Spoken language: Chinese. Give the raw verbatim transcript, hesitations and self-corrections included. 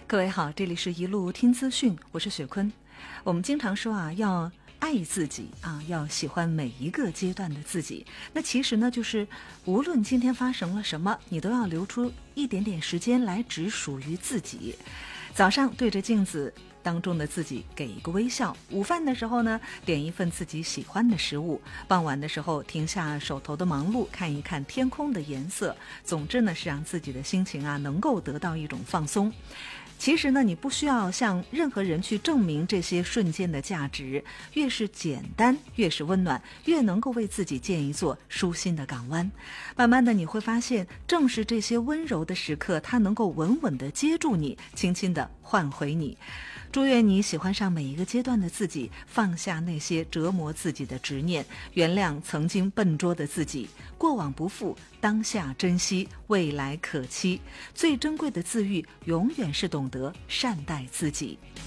各位好，这里是一路听资讯，我是雪坤。我们经常说啊，要爱自己啊，要喜欢每一个阶段的自己。那其实呢，就是无论今天发生了什么，你都要留出一点点时间来只属于自己。早上对着镜子当中的自己给一个微笑，午饭的时候呢，点一份自己喜欢的食物，傍晚的时候停下手头的忙碌，看一看天空的颜色。总之呢，是让自己的心情啊能够得到一种放松。其实呢，你不需要向任何人去证明这些瞬间的价值，越是简单，越是温暖，越能够为自己建一座舒心的港湾。慢慢的你会发现，正是这些温柔的时刻，它能够稳稳地接住你，轻轻地唤回你。祝愿你喜欢上每一个阶段的自己，放下那些折磨自己的执念，原谅曾经笨拙的自己。过往不复，当下珍惜，未来可期。最珍贵的自愈，永远是懂得善待自己。